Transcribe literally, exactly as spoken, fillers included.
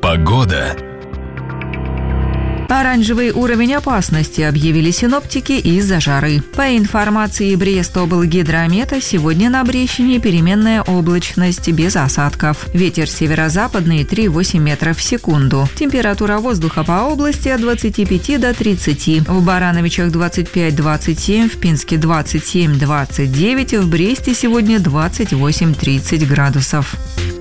Погода. Оранжевый уровень опасности объявили синоптики из-за жары. По информации Брестоблгидромета, сегодня на Брещине переменная облачность без осадков. Ветер северо-западный три-восемь метров в секунду. Температура воздуха по области от двадцати пяти до тридцати. В Барановичах двадцать пять - двадцать семь, в Пинске двадцать семь - двадцать девять, в Бресте сегодня двадцать восемь - тридцать градусов.